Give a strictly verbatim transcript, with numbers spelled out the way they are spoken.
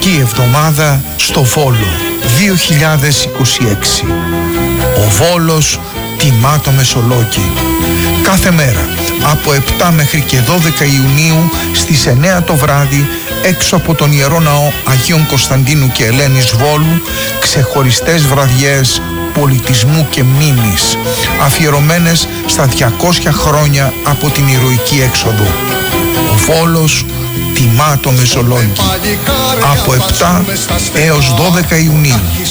Αστική εβδομάδα στο Βόλο δύο χιλιάδες είκοσι έξι. Ο Βόλος τιμά το Μεσολόγγι. Κάθε μέρα από επτά μέχρι και δώδεκα Ιουνίου στις εννέα το βράδυ, έξω από τον Ιερό Ναό Αγίων Κωνσταντίνου και Ελένης Βόλου, ξεχωριστές βραδιές πολιτισμού και μνήμης, αφιερωμένες στα διακόσια χρόνια από την ηρωική έξοδο. Ο Βόλος τιμά το Μεσολόγγι από επτά έως δώδεκα Ιουνίου.